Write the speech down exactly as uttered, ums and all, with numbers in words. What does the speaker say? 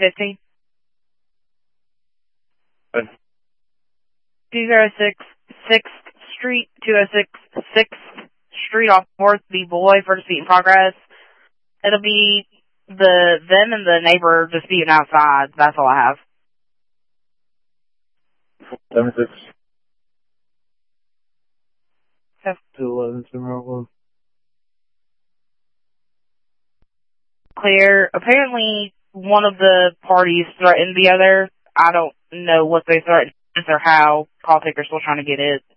fifteen. Good. two oh six sixth Street, two oh six sixth Street off North B. Boy, first seat in progress. It'll be the them and the neighbor disputing outside. That's all I have. Seven six. Have Two eleven tomorrow one. clear. Apparently, one of the parties threatened the other. I don't know what they threatened or how. Call taker's still trying to get it.